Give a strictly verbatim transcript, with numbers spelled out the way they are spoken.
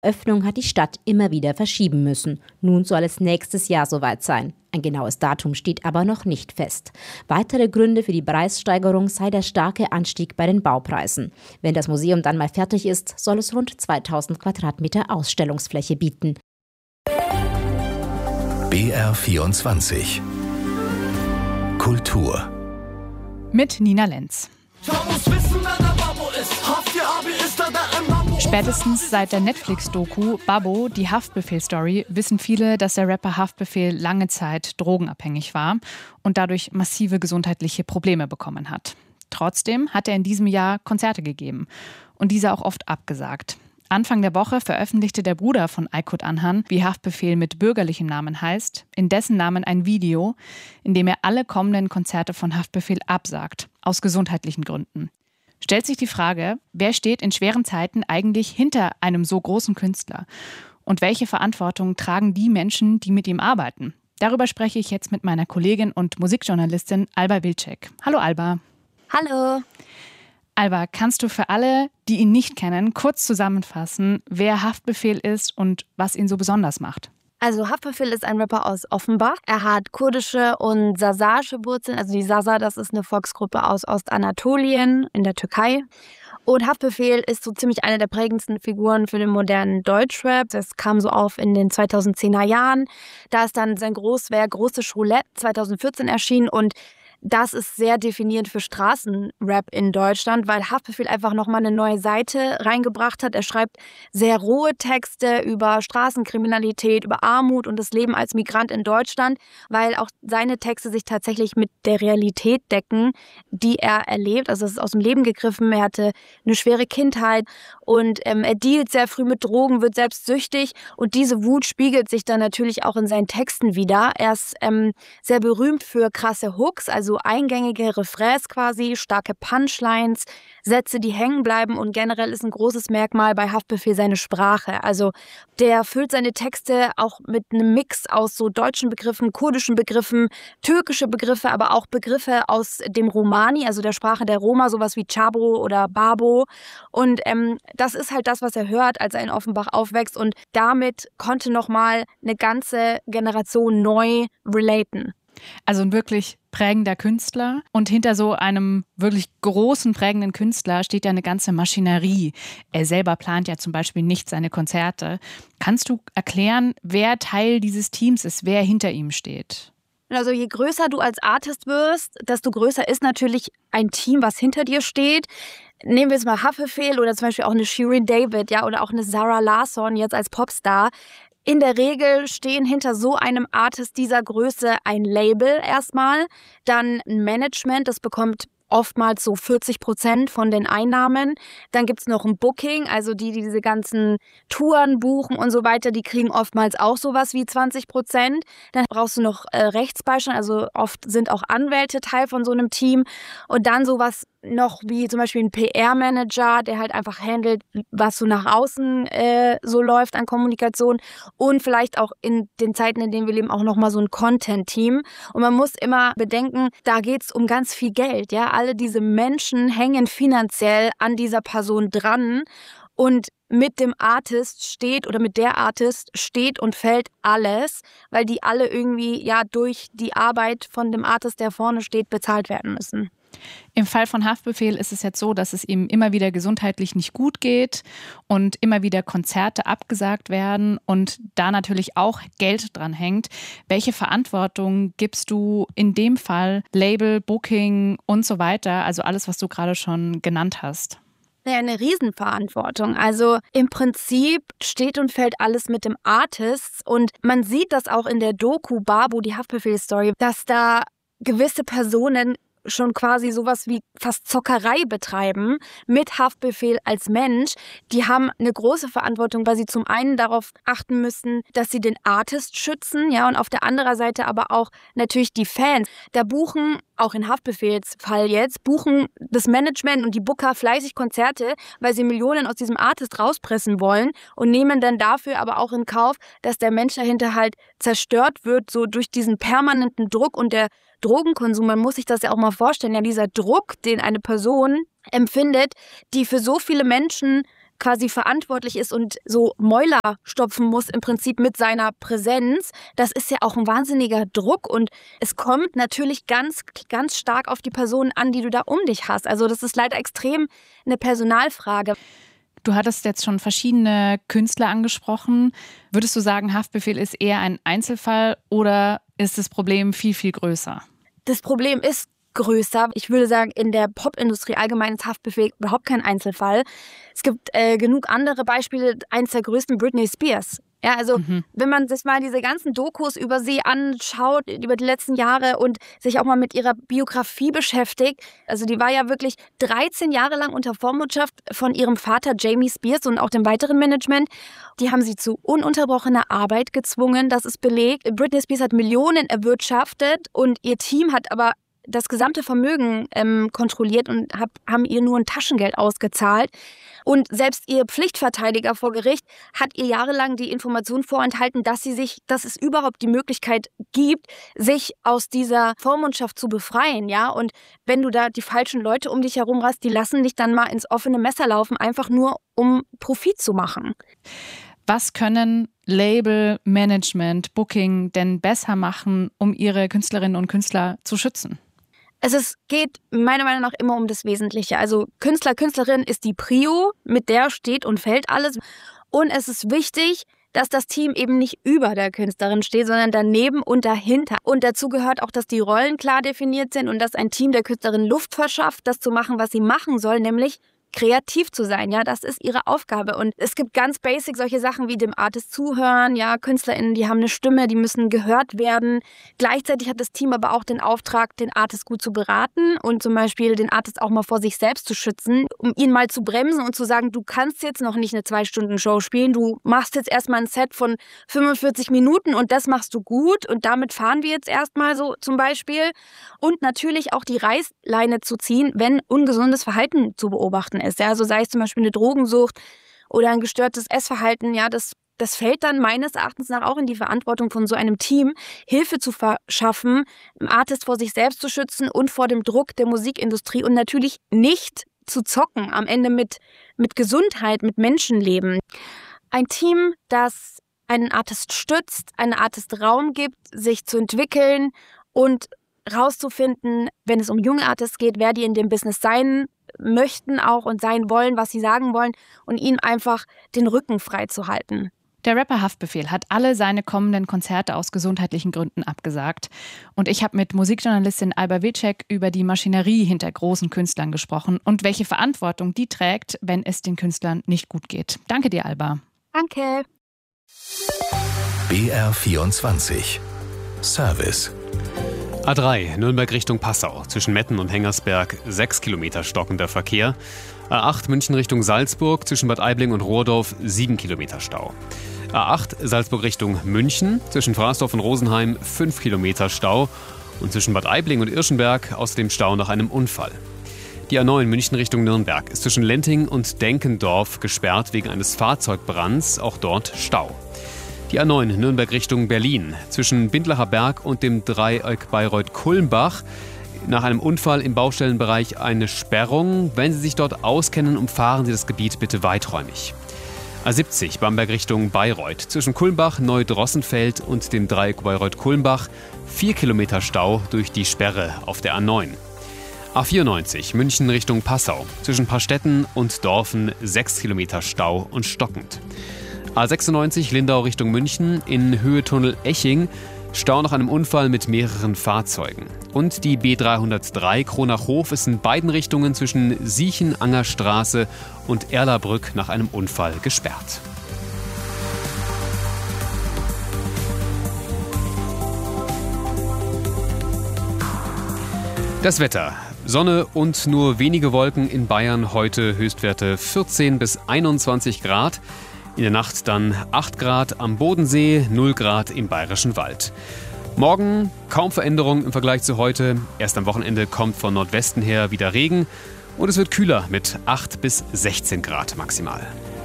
Öffnung hat die Stadt immer wieder verschieben müssen. Nun soll es nächstes Jahr soweit sein. Ein genaues Datum steht aber noch nicht fest. Weitere Gründe für die Preissteigerung sei der starke Anstieg bei den Baupreisen. Wenn das Museum dann mal fertig ist, soll es rund zweitausend Quadratmeter Ausstellungsfläche bieten. B R vierundzwanzig Kultur mit Nina Lenz. Spätestens seit der Netflix-Doku Babbo, die Haftbefehl-Story, wissen viele, dass der Rapper Haftbefehl lange Zeit drogenabhängig war und dadurch massive gesundheitliche Probleme bekommen hat. Trotzdem hat er in diesem Jahr Konzerte gegeben und diese auch oft abgesagt. Anfang der Woche veröffentlichte der Bruder von Aykut Anhan, wie Haftbefehl mit bürgerlichem Namen heißt, in dessen Namen ein Video, in dem er alle kommenden Konzerte von Haftbefehl absagt, aus gesundheitlichen Gründen. Stellt sich die Frage, wer steht in schweren Zeiten eigentlich hinter einem so großen Künstler? Und welche Verantwortung tragen die Menschen, die mit ihm arbeiten? Darüber spreche ich jetzt mit meiner Kollegin und Musikjournalistin Alba Wilczek. Hallo Alba. Hallo. Alba, kannst du für alle, die ihn nicht kennen, kurz zusammenfassen, wer Haftbefehl ist und was ihn so besonders macht? Also Haftbefehl ist ein Rapper aus Offenbach. Er hat kurdische und sasaische Wurzeln. Also die Sasa, das ist eine Volksgruppe aus Ostanatolien in der Türkei. Und Haftbefehl ist so ziemlich eine der prägendsten Figuren für den modernen Deutschrap. Das kam so auf in den zweitausendzehner Jahren. Da ist dann sein Großwerk Große Roulette zweitausendvierzehn erschienen und das ist sehr definierend für Straßenrap in Deutschland, weil Haftbefehl einfach nochmal eine neue Seite reingebracht hat. Er schreibt sehr rohe Texte über Straßenkriminalität, über Armut und das Leben als Migrant in Deutschland, weil auch seine Texte sich tatsächlich mit der Realität decken, die er erlebt. Also es ist aus dem Leben gegriffen. Er hatte eine schwere Kindheit und ähm, er dealt sehr früh mit Drogen, wird selbst süchtig und diese Wut spiegelt sich dann natürlich auch in seinen Texten wieder. Er ist ähm, sehr berühmt für krasse Hooks, also so eingängige Refrains quasi, starke Punchlines, Sätze, die hängen bleiben und generell ist ein großes Merkmal bei Haftbefehl seine Sprache. Also der füllt seine Texte auch mit einem Mix aus so deutschen Begriffen, kurdischen Begriffen, türkische Begriffe, aber auch Begriffe aus dem Romani, also der Sprache der Roma, sowas wie Chabro oder Babo. Und ähm, das ist halt das, was er hört, als er in Offenbach aufwächst und damit konnte nochmal eine ganze Generation neu relaten. Also ein wirklich prägender Künstler und hinter so einem wirklich großen, prägenden Künstler steht ja eine ganze Maschinerie. Er selber plant ja zum Beispiel nicht seine Konzerte. Kannst du erklären, wer Teil dieses Teams ist, wer hinter ihm steht? Also je größer du als Artist wirst, desto größer ist natürlich ein Team, was hinter dir steht. Nehmen wir jetzt mal Haftbefehl oder zum Beispiel auch eine Shirin David, ja, oder auch eine Zara Larsson jetzt als Popstar. In der Regel stehen hinter so einem Artist dieser Größe ein Label erstmal, dann ein Management, das bekommt oftmals so vierzig Prozent von den Einnahmen. Dann gibt's noch ein Booking, also die, die diese ganzen Touren buchen und so weiter, die kriegen oftmals auch sowas wie zwanzig Prozent. Dann brauchst du noch äh, Rechtsbeistand, also oft sind auch Anwälte Teil von so einem Team. Und dann sowas noch wie zum Beispiel ein P R-Manager, der halt einfach handelt, was so nach außen äh, so läuft an Kommunikation und vielleicht auch in den Zeiten, in denen wir leben, auch nochmal so ein Content-Team. Und man muss immer bedenken, da geht's um ganz viel Geld, ja. Alle diese Menschen hängen finanziell an dieser Person dran und mit dem Artist steht oder mit der Artist steht und fällt alles, weil die alle irgendwie ja durch die Arbeit von dem Artist, der vorne steht, bezahlt werden müssen. Im Fall von Haftbefehl ist es jetzt so, dass es ihm immer wieder gesundheitlich nicht gut geht und immer wieder Konzerte abgesagt werden und da natürlich auch Geld dran hängt. Welche Verantwortung gibst du in dem Fall Label, Booking und so weiter, also alles, was du gerade schon genannt hast? Ja, eine Riesenverantwortung. Also im Prinzip steht und fällt alles mit dem Artist und man sieht das auch in der Doku Babbo, die Haftbefehl-Story, dass da gewisse Personen schon quasi sowas wie fast Zockerei betreiben mit Haftbefehl als Mensch. Die haben eine große Verantwortung, weil sie zum einen darauf achten müssen, dass sie den Artist schützen, ja, und auf der anderen Seite aber auch natürlich die Fans. Da buchen, auch in Haftbefehls Fall jetzt, buchen das Management und die Booker fleißig Konzerte, weil sie Millionen aus diesem Artist rauspressen wollen und nehmen dann dafür aber auch in Kauf, dass der Mensch dahinter halt zerstört wird, so durch diesen permanenten Druck und der Drogenkonsum. Man muss sich das ja auch mal vorstellen, ja, dieser Druck, den eine Person empfindet, die für so viele Menschen quasi verantwortlich ist und so Mäuler stopfen muss im Prinzip mit seiner Präsenz, das ist ja auch ein wahnsinniger Druck und es kommt natürlich ganz, ganz stark auf die Personen an, die du da um dich hast. Also das ist leider extrem eine Personalfrage. Du hattest jetzt schon verschiedene Künstler angesprochen. Würdest du sagen, Haftbefehl ist eher ein Einzelfall oder ist das Problem viel, viel größer? Das Problem ist größer. Ich würde sagen, in der Popindustrie allgemein ist Haftbefehl überhaupt kein Einzelfall. Es gibt äh, genug andere Beispiele. Eins der größten, Britney Spears. Ja, also mhm. wenn man sich mal diese ganzen Dokus über sie anschaut, über die letzten Jahre und sich auch mal mit ihrer Biografie beschäftigt, also die war ja wirklich dreizehn Jahre lang unter Vormundschaft von ihrem Vater Jamie Spears und auch dem weiteren Management. Die haben sie zu ununterbrochener Arbeit gezwungen, das ist belegt. Britney Spears hat Millionen erwirtschaftet und ihr Team hat aber das gesamte Vermögen ähm, kontrolliert und hab, haben ihr nur ein Taschengeld ausgezahlt. Und selbst ihr Pflichtverteidiger vor Gericht hat ihr jahrelang die Information vorenthalten, dass sie sich, dass es überhaupt die Möglichkeit gibt, sich aus dieser Vormundschaft zu befreien, ja. Und wenn du da die falschen Leute um dich herum hast, die lassen dich dann mal ins offene Messer laufen, einfach nur um Profit zu machen. Was können Label, Management, Booking denn besser machen, um ihre Künstlerinnen und Künstler zu schützen? Es ist, geht meiner Meinung nach immer um das Wesentliche. Also Künstler, Künstlerin ist die Prio, mit der steht und fällt alles. Und es ist wichtig, dass das Team eben nicht über der Künstlerin steht, sondern daneben und dahinter. Und dazu gehört auch, dass die Rollen klar definiert sind und dass ein Team der Künstlerin Luft verschafft, das zu machen, was sie machen soll, nämlich kreativ zu sein, ja, das ist ihre Aufgabe. Und es gibt ganz basic solche Sachen wie dem Artist zuhören, ja, KünstlerInnen, die haben eine Stimme, die müssen gehört werden. Gleichzeitig hat das Team aber auch den Auftrag, den Artist gut zu beraten und zum Beispiel den Artist auch mal vor sich selbst zu schützen, um ihn mal zu bremsen und zu sagen, du kannst jetzt noch nicht eine Zwei-Stunden-Show spielen, du machst jetzt erstmal ein Set von fünfundvierzig Minuten und das machst du gut und damit fahren wir jetzt erstmal so zum Beispiel. Und natürlich auch die Reißleine zu ziehen, wenn ungesundes Verhalten zu beobachten ist. Ja, also sei es zum Beispiel eine Drogensucht oder ein gestörtes Essverhalten, ja, das, das fällt dann meines Erachtens nach auch in die Verantwortung von so einem Team, Hilfe zu verschaffen, einen Artist vor sich selbst zu schützen und vor dem Druck der Musikindustrie und natürlich nicht zu zocken, am Ende mit, mit Gesundheit, mit Menschenleben. Ein Team, das einen Artist stützt, einen Artist Raum gibt, sich zu entwickeln und rauszufinden, wenn es um junge Artists geht, wer die in dem Business sein möchten auch und sein wollen, was sie sagen wollen und ihnen einfach den Rücken frei zu halten. Der Rapper Haftbefehl hat alle seine kommenden Konzerte aus gesundheitlichen Gründen abgesagt. Und ich habe mit Musikjournalistin Alba Wilczek über die Maschinerie hinter großen Künstlern gesprochen und welche Verantwortung die trägt, wenn es den Künstlern nicht gut geht. Danke dir, Alba. Danke. B R vierundzwanzig Service. A drei, Nürnberg Richtung Passau. Zwischen Metten und Hengersberg sechs Kilometer stockender Verkehr. A acht, München Richtung Salzburg. Zwischen Bad Aibling und Rohrdorf sieben Kilometer Stau. A acht, Salzburg Richtung München. Zwischen Fraßdorf und Rosenheim fünf Kilometer Stau. Und zwischen Bad Aibling und Irschenberg außerdem Stau nach einem Unfall. Die A neun, München Richtung Nürnberg, ist zwischen Lenting und Denkendorf gesperrt wegen eines Fahrzeugbrands. Auch dort Stau. Die A neun, Nürnberg Richtung Berlin, zwischen Bindlacher Berg und dem Dreieck Bayreuth-Kulmbach. Nach einem Unfall im Baustellenbereich eine Sperrung. Wenn Sie sich dort auskennen, umfahren Sie das Gebiet bitte weiträumig. A siebzig, Bamberg Richtung Bayreuth, zwischen Kulmbach, Neudrossenfeld und dem Dreieck Bayreuth-Kulmbach. Vier Kilometer Stau durch die Sperre auf der A neun. A vierundneunzig, München Richtung Passau, zwischen Paarstetten und Dorfen sechs Kilometer Stau und stockend. A sechsundneunzig, Lindau Richtung München, in Höhe Tunnel Eching, Stau nach einem Unfall mit mehreren Fahrzeugen. Und die B dreihundertdrei, Kronach-Hof, ist in beiden Richtungen zwischen Siechen-Anger-Straße und Erlabrück nach einem Unfall gesperrt. Das Wetter. Sonne und nur wenige Wolken in Bayern, heute Höchstwerte vierzehn bis einundzwanzig Grad. In der Nacht dann acht Grad am Bodensee, null Grad im Bayerischen Wald. Morgen kaum Veränderung im Vergleich zu heute. Erst am Wochenende kommt von Nordwesten her wieder Regen und es wird kühler mit acht bis sechzehn Grad maximal.